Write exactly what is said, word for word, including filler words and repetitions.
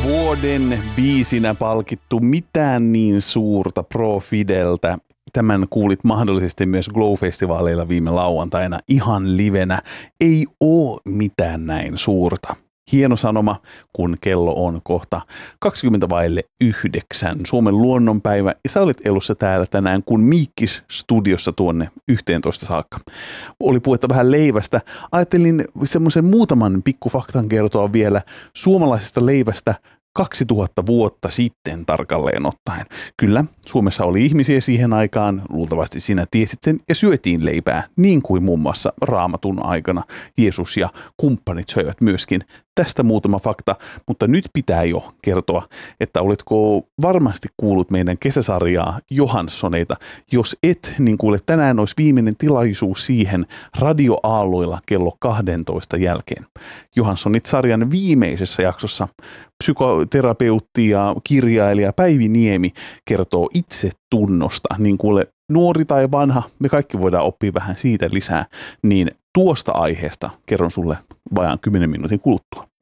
Vuoden biisinä palkittu Mitään niin suurta Pro Fideltä. Tämän kuulit mahdollisesti myös Glow-festivaaleilla viime lauantaina ihan livenä. Ei oo mitään näin suurta. Hieno sanoma, kun kello on kohta kaksikymmentä vaille yhdeksän. Suomen luonnonpäivä. Ja sä olit elossa täällä tänään, kun Miikkis studiossa tuonne yhteentoista saakka. Oli puhetta vähän leivästä. Ajattelin semmoisen muutaman pikkufaktan kertoa vielä suomalaisesta leivästä kaksituhatta vuotta sitten tarkalleen ottaen. Kyllä, Suomessa oli ihmisiä siihen aikaan, luultavasti sinä tiesit sen, ja syötiin leipää, niin kuin muun muassa Raamatun aikana Jeesus ja kumppanit söivät myöskin. Tästä muutama fakta, mutta nyt pitää jo kertoa, että oletko varmasti kuullut meidän kesäsarjaa Johanssoneita. Jos et, niin kuule, tänään olisi viimeinen tilaisuus siihen radioaalloilla kello kaksitoista jälkeen. Johanssonit-sarjan viimeisessä jaksossa psykoterapeutti ja kirjailija Päivi Niemi kertoo itse tunnosta. Niin kuule, nuori tai vanha, me kaikki voidaan oppia vähän siitä lisää, niin tuosta aiheesta kerron sulle vajaan kymmenen minuutin kuluttua.